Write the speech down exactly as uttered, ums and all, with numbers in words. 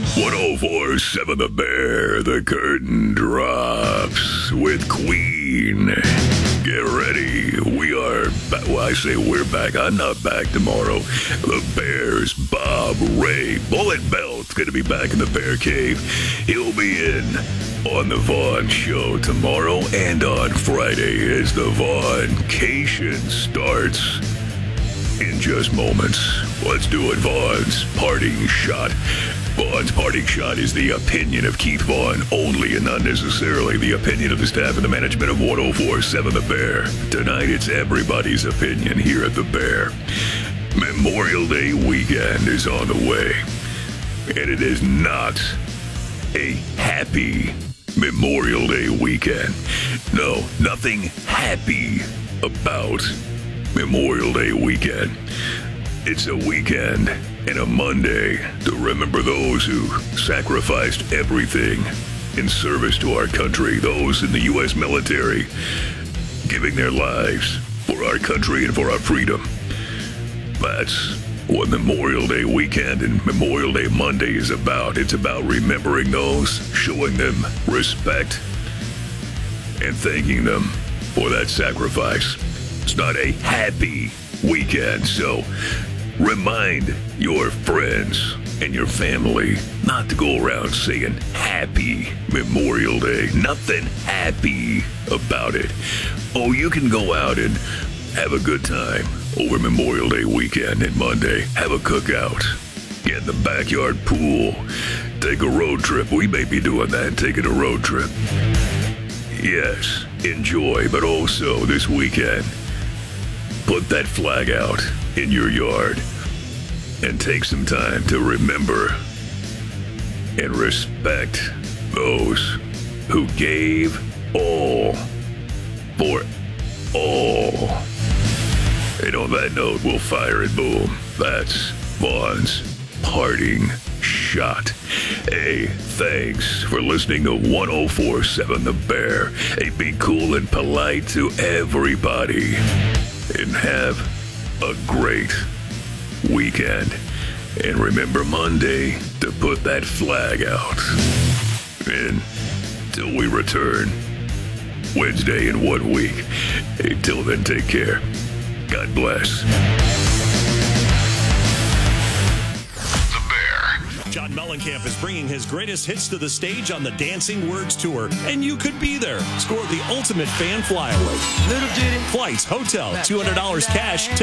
one oh four point seven The Bear, the curtain drops with Queen. Get ready. We are back. Well, I say we're back. I'm not back tomorrow. The Bears, Bob Ray, Bullet Bell's going to be back in the Bear Cave. He'll be in on the Vaughn Show tomorrow and on Friday as the Vaughncation starts in just moments. Let's do it, Vaughn's parting shot. Vaughn's parting shot is the opinion of Keith Vaughn only and not necessarily the opinion of the staff and the management of one oh four point seven The Bear. Tonight, it's everybody's opinion here at The Bear. Memorial Day weekend is on the way, and it is not a happy Memorial Day weekend. No, nothing happy about Memorial Day weekend. It's a weekend and a Monday to remember those who sacrificed everything in service to our country, those in the U S military giving their lives for our country and for our freedom. That's what Memorial Day weekend and Memorial Day Monday is about. It's about remembering those, showing them respect, and thanking them for that sacrifice. It's not a happy weekend, so remind your friends and your family not to go around saying Happy Memorial Day. Nothing happy about it. Oh, you can go out and have a good time over Memorial Day weekend and Monday. Have a cookout. Get in the backyard pool. Take a road trip. We may be doing that, taking a road trip. Yes, enjoy, but also this weekend, put that flag out in your yard and take some time to remember and respect those who gave all for all. And on that note, we'll fire it, boom. That's Vaughn's parting shot. Hey, thanks for listening to one oh four point seven The Bear. Hey, be cool and polite to everybody. And have a great weekend. And remember Monday to put that flag out. And till we return Wednesday in one week. Hey, till then, take care. God bless. The Bear. John Mellencamp is bringing his greatest hits to the stage on the Dancing Words Tour, and you could be there. Score the ultimate fan flyaway. Little Judy. Flights, hotel, two hundred dollars cash.